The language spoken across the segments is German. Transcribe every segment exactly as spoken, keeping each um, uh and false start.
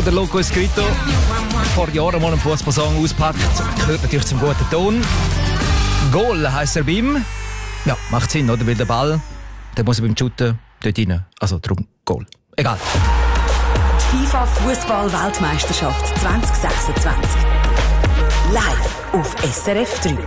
der Loco Escrito vor Jahren mal einen Fußballsong auspackt, gehört natürlich zum guten Ton. Goal heisst er bei ihm. Ja, macht Sinn, oder? Weil der Ball, der muss beim Shooten dort rein. Also darum Goal. Egal. Die FIFA Fußball-Weltmeisterschaft zwanzig sechsundzwanzig. Live auf S R F drei.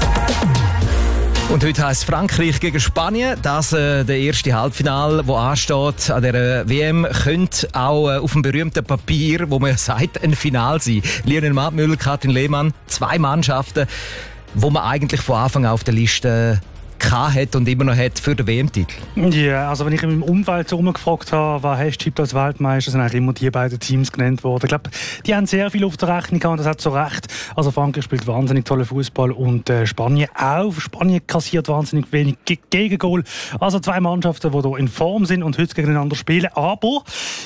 Und heute heisst Frankreich gegen Spanien. Das äh, der erste Halbfinale, das ansteht an der W M, könnte auch äh, auf dem berühmten Papier, wo man sagt, ein Finale sein. Lionel Mattmüller, Katrin Lehmann, zwei Mannschaften, wo man eigentlich von Anfang an auf der Liste hat und immer noch hat für den W M-Titel. Ja, also wenn ich in meinem Umfeld so rumgefragt habe, was hast du als Weltmeister, sind eigentlich immer die beiden Teams genannt worden. Ich glaube, die haben sehr viel auf der Rechnung gehabt und das hat so recht. Also Frankreich spielt wahnsinnig tollen Fußball und äh, Spanien auch. Spanien kassiert wahnsinnig wenig Ge- Gegengol. Also zwei Mannschaften, die hier in Form sind und heute gegeneinander spielen. Aber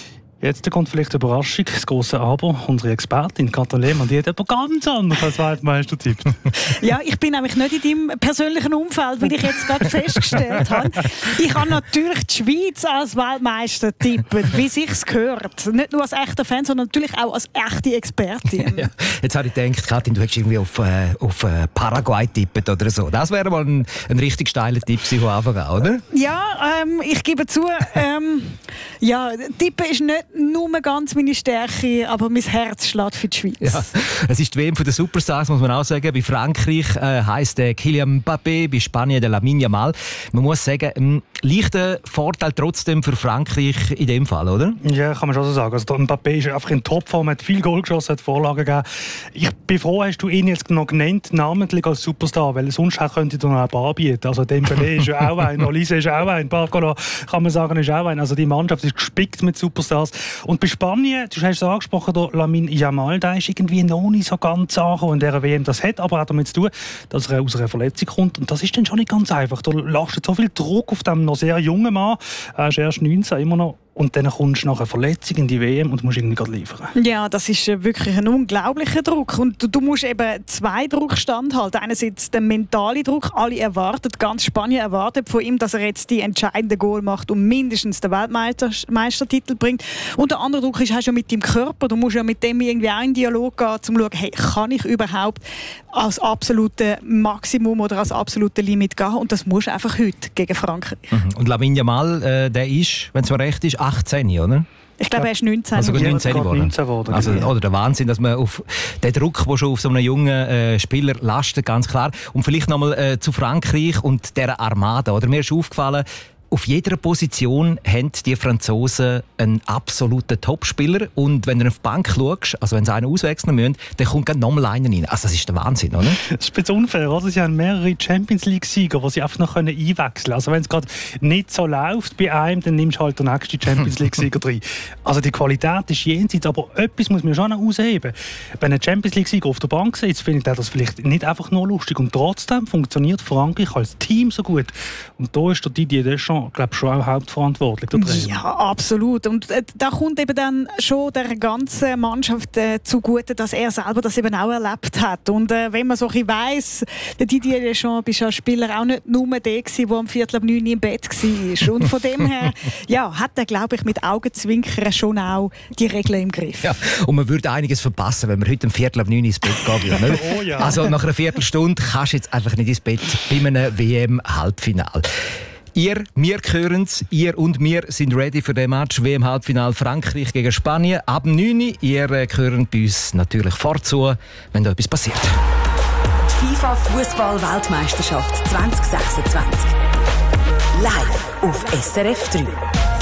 jetzt kommt vielleicht eine Überraschung, das grosse Aber. Unsere Expertin Katrin Lehmann, die hat aber ganz anders als Weltmeister tippt. Ja, ich bin nämlich nicht in deinem persönlichen Umfeld, wie ich jetzt gerade festgestellt habe. Ich habe natürlich die Schweiz als Weltmeister tippen, wie sich's gehört. Nicht nur als echter Fan, sondern natürlich auch als echte Expertin. Ja, jetzt habe ich gedacht, Katrin, du hättest irgendwie auf, äh, auf äh, Paraguay tippet oder so. Das wäre mal ein, ein richtig steiler Tipp von Anfang an, oder? Ja, ähm, ich gebe zu, ähm, ja, Tippen ist nicht nur ganz meine Stärke, aber mein Herz schlägt für die Schweiz. Ja, es ist die W M der Superstars, muss man auch sagen. Bei Frankreich äh, heisst der Kylian Mbappé, bei Spanien der Lamine Yamal. Man muss sagen, ein leichter Vorteil trotzdem für Frankreich in dem Fall, oder? Ja, kann man schon so sagen. Also der Mbappé ist einfach in Topform, hat viel Goal geschossen, hat Vorlagen gegeben. Ich bin froh, hast du ihn jetzt noch genannt, namentlich als Superstar, weil sonst könnte er noch ein paar bieten. Also Dembélé ist ja auch ein, Olise ist auch ein, Barcola kann man sagen, ist auch ein. Also die Mannschaft ist gespickt mit Superstars. Und bei Spanien, du hast es angesprochen, der Lamine Yamal, der ist irgendwie noch nicht so ganz angekommen in dieser W M. Das hat aber auch damit zu tun, dass er aus einer Verletzung kommt. Und das ist dann schon nicht ganz einfach. Da lastet so viel Druck auf dem noch sehr jungen Mann. Er ist erst neunzehn, immer noch. Und dann kommst du nach einer Verletzung in die W M und musst irgendwie gerade liefern. Ja, das ist wirklich ein unglaublicher Druck. Und du, du musst eben zwei Druck standhalten. Einerseits der mentale Druck. Alle erwarten, ganz Spanien erwartet von ihm, dass er jetzt die entscheidenden Goal macht und mindestens den Weltmeistertitel bringt. Und der andere Druck ist, hast du ja mit deinem Körper. Du musst ja mit dem irgendwie auch in Dialog gehen, um zu schauen, hey, kann ich überhaupt als absolutes Maximum oder als absolutes Limit gehen? Und das musst du einfach heute gegen Frankreich. Mhm. Und Lamine Yamal, äh, der ist, wenn es mir recht ist, achtzehn, oder? Ich glaube, er ist neunzehn. Also neunzehn geworden. Also, oder der Wahnsinn, dass man auf den Druck, der schon auf so einem jungen äh, Spieler lastet, ganz klar. Und vielleicht nochmal äh, zu Frankreich und dieser Armada. Oder? Mir ist aufgefallen, auf jeder Position haben die Franzosen einen absoluten Topspieler. Und wenn du auf die Bank schaust, also wenn sie einen auswechseln müssen, dann kommt gerade nochmal einer rein. Also das ist der Wahnsinn, oder? Das ist ein bisschen unfair, oder? Sie haben mehrere Champions-League-Sieger, die sie einfach noch einwechseln können. Also wenn es gerade nicht so läuft bei einem, dann nimmst du halt den nächsten Champions-League-Sieger rein. Also die Qualität ist jenseits, aber etwas muss man schon noch ausheben. Wenn ein Champions-League-Sieger auf der Bank sitzt, findet er das vielleicht nicht einfach nur lustig. Und trotzdem funktioniert Frankreich als Team so gut. Und da ist der Didier Deschamps, glaube ich, schon auch hauptverantwortlich. Ja, absolut. Und äh, da kommt eben dann schon der ganzen Mannschaft äh, zugute, dass er selber das eben auch erlebt hat. Und äh, wenn man so ein bisschen weiss, der Didier Deschamps ist als Spieler auch nicht nur der gewesen, der am Viertel ab neun im Bett war. Und von dem her ja, hat er, glaube ich, mit Augenzwinkern schon auch die Regeln im Griff. Ja, und man würde einiges verpassen, wenn man heute um Viertel ab neun ins Bett gehen würde. Oh ja. Also nach einer Viertelstunde kannst du jetzt einfach nicht ins Bett bei einem W M-Halbfinale. Ihr, wir hören's, ihr und wir sind ready für den Match W M-Halbfinale Frankreich gegen Spanien. Ab neun Uhr, ihr äh, hört bei uns natürlich vorzu, wenn da etwas passiert. FIFA Fußball-Weltmeisterschaft zwanzig sechsundzwanzig. Live auf S R F drei.